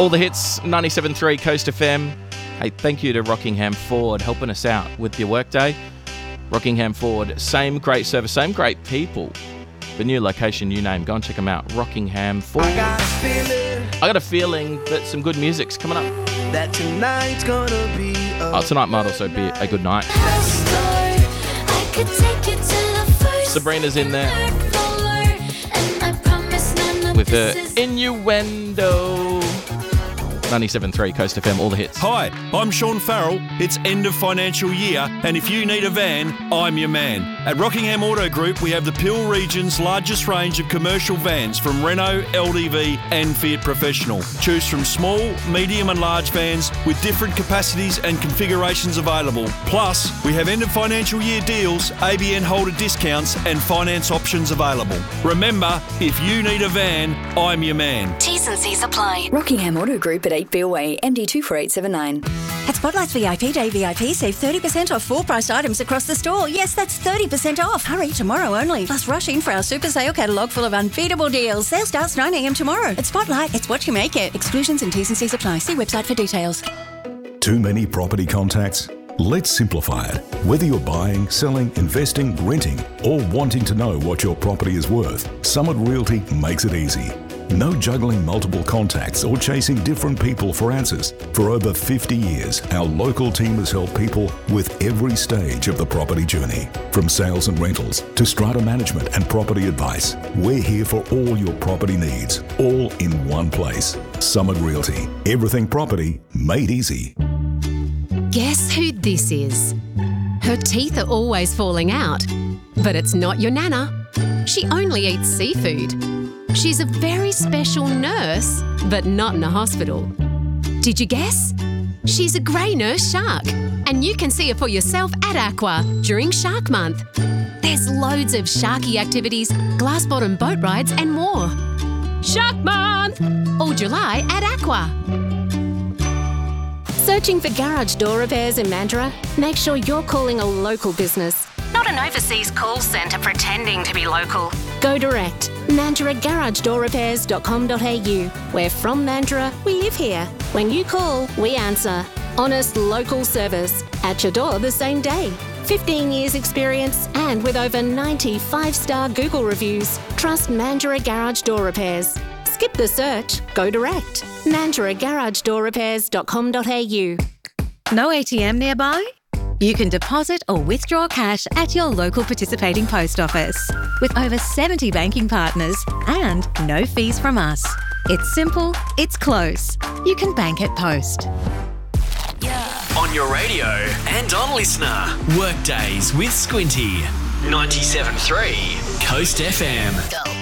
All the hits, 97.3 Coast FM. Hey, thank you to Rockingham Ford helping us out with your workday. Rockingham Ford, same great service, same great people. The new location, new name. Go and check them out. Rockingham Ford. I got a feeling that some good music's coming up. That tonight's gonna be tonight might also be a good night. Sabrina's in there with her innuendo. 97.3 Coast FM, all the hits. Hi, I'm Sean Farrell. It's end of financial year, and if you need a van, I'm your man. At Rockingham Auto Group, we have the Peel region's largest range of commercial vans from Renault, LDV and Fiat Professional. Choose from small, medium and large vans with different capacities and configurations available. Plus, we have end of financial year deals, ABN holder discounts and finance options available. Remember, if you need a van, I'm your man. T's and C's apply. Rockingham Auto Group at 8 Billway, MD 24879. At Spotlight's VIP Day VIP, save 30% off full priced items across the store. Yes, that's 30% off. Hurry, tomorrow only. Plus rush in for our super sale catalogue full of unbeatable deals. Sale starts 9 a.m. tomorrow. At Spotlight, it's what you make it. Exclusions and T's and C's apply. See website for details. Too many property contacts? Let's simplify it. Whether you're buying, selling, investing, renting, or wanting to know what your property is worth, Summit Realty makes it easy. No juggling multiple contacts or chasing different people for answers. For over 50 years, our local team has helped people with every stage of the property journey. From sales and rentals to strata management and property advice, we're here for all your property needs, all in one place. Summit Realty. Everything property made easy. Guess who this is? Her teeth are always falling out, but it's not your nana. She only eats seafood. She's a very special nurse, but not in a hospital. Did you guess? She's a grey nurse shark, and you can see her for yourself at Aqua during Shark Month. There's loads of sharky activities, glass bottom boat rides and more. Shark Month! All July at Aqua. Searching for garage door repairs in Mandurah? Make sure you're calling a local business, Not an overseas call centre pretending to be local. Go direct. MandurahGarageDoorRepairs.com.au. We're from Mandurah, we live here. When you call, we answer. Honest local service. At your door the same day. 15 years experience and with over 90 5-star Google reviews. Trust Mandurah Garage Door Repairs. Skip the search. Go direct. MandurahGarageDoorRepairs.com.au. No ATM nearby? You can deposit or withdraw cash at your local participating post office. With over 70 banking partners and no fees from us. It's simple, it's close. You can bank at Post. On your radio and on Listener. Workdays with Squinty. 97.3 Coast FM. Go.